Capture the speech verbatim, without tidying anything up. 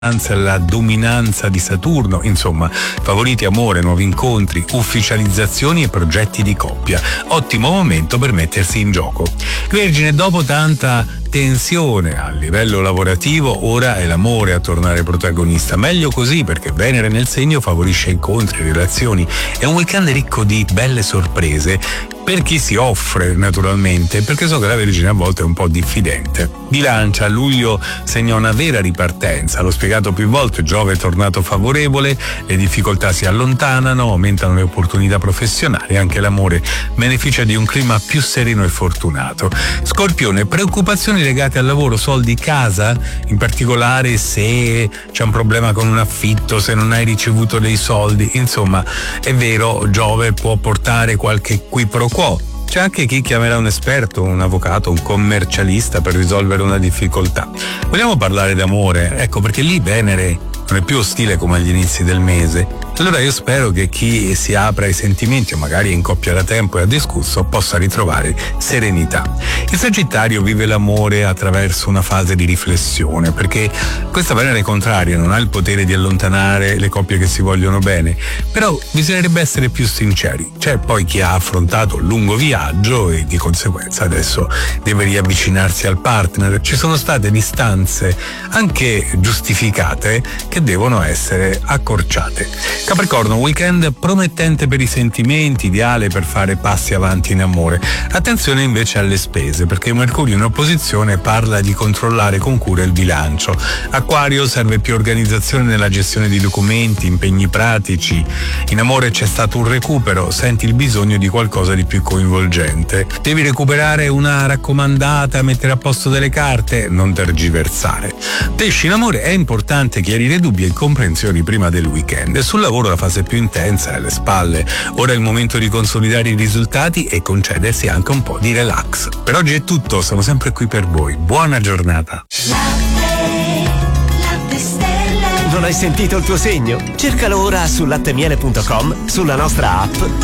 la dominanza di Saturno, insomma, favoriti amore, nuovi incontri, ufficializzazioni e progetti di coppia. Ottimo momento per mettersi in gioco. Vergine, dopo tanta tensione a livello lavorativo, ora è l'amore a tornare protagonista. Meglio così, perché Venere nel segno favorisce incontri, relazioni. È un weekend ricco di belle sorprese per chi si offre, naturalmente, perché so che la Vergine a volte è un po' diffidente. Bilancia, a luglio segna una vera ripartenza. L'ho spiegato più volte, Giove è tornato favorevole, le difficoltà si allontanano, aumentano le opportunità professionali, anche l'amore beneficia di un clima più sereno e fortunato. Scorpione, preoccupazioni legate al lavoro, soldi, casa, in particolare se c'è un problema con un affitto, se non hai ricevuto dei soldi. Insomma, è vero, Giove può portare qualche qui pro quo. C'è anche chi chiamerà un esperto, un avvocato, un commercialista per risolvere una difficoltà. Vogliamo parlare d'amore? Ecco, perché lì Venere non è più ostile come agli inizi del mese. Allora io spero che chi si apra ai sentimenti o magari è in coppia da tempo e ha discusso possa ritrovare serenità. Il Sagittario vive l'amore attraverso una fase di riflessione, perché questa Venere contraria non ha il potere di allontanare le coppie che si vogliono bene, però bisognerebbe essere più sinceri. C'è poi chi ha affrontato un lungo viaggio e di conseguenza adesso deve riavvicinarsi al partner. Ci sono state distanze anche giustificate che devono essere accorciate. Capricorno, weekend promettente per i sentimenti, ideale per fare passi avanti in amore. Attenzione invece alle spese, perché Mercurio in opposizione parla di controllare con cura il bilancio. Acquario, serve più organizzazione nella gestione di documenti, impegni pratici. In amore c'è stato un recupero, senti il bisogno di qualcosa di più coinvolgente. Devi recuperare una raccomandata, mettere a posto delle carte, non tergiversare. Pesci, in amore è importante chiarire dubbi e incomprensioni prima del weekend. Sul lavoro la fase più intensa è alle spalle. Ora è il momento di consolidare i risultati e concedersi anche un po' di relax. Per oggi è tutto, sono sempre qui per voi. Buona giornata. Non hai sentito il tuo segno? Cercalo ora su lattemiele punto com, sulla nostra app